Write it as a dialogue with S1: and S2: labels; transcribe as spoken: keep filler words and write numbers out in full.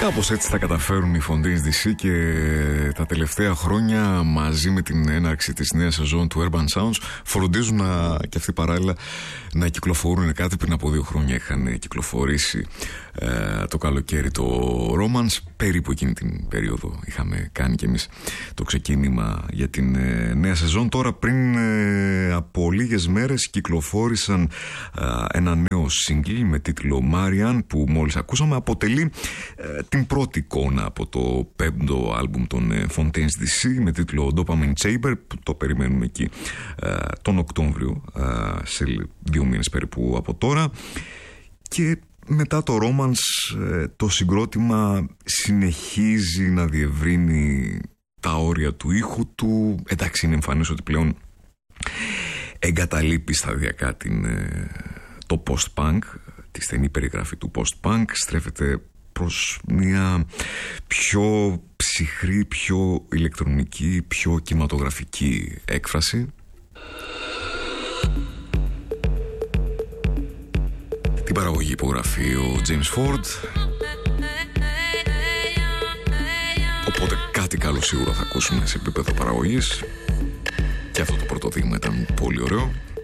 S1: Κάπως έτσι τα καταφέρουν οι Fontaines ντι σι και τα τελευταία χρόνια, μαζί με την έναρξη της νέας σεζόν του Urban Sounds, φροντίζουν να, και αυτοί παράλληλα να κυκλοφορούν κάτι. Πριν από δύο χρόνια είχαν κυκλοφορήσει ε, το καλοκαίρι το Romance. Περίπου εκείνη την περίοδο είχαμε κάνει κι εμείς το ξεκίνημα για την ε, νέα σεζόν. Τώρα πριν ε, από λίγες μέρες κυκλοφόρησαν ε, ένα νέο single με τίτλο Marian, που μόλις ακούσαμε. Αποτελεί ε, την πρώτη εικόνα από το πέμπτο άλμπουμ των ε, Fontaines ντι σι με τίτλο Dopamine Chamber, που το περιμένουμε εκεί ε, τον Οκτώβριο, ε, σε δύο μήνες περίπου από τώρα. Και μετά το Romance, το συγκρότημα συνεχίζει να διευρύνει τα όρια του ήχου του. Εντάξει, είναι εμφανές ότι πλέον εγκαταλείπει σταδιακά την, το post-punk, τη στενή περιγραφή του post-punk, στρέφεται προς μια πιο ψυχρή, πιο ηλεκτρονική, πιο κινηματογραφική έκφραση. Την παραγωγή υπογραφεί ο James Ford. Οπότε κάτι καλό σίγουρα θα ακούσουμε σε επίπεδο παραγωγής. Και αυτό το πρώτο δείγμα ήταν πολύ ωραίο.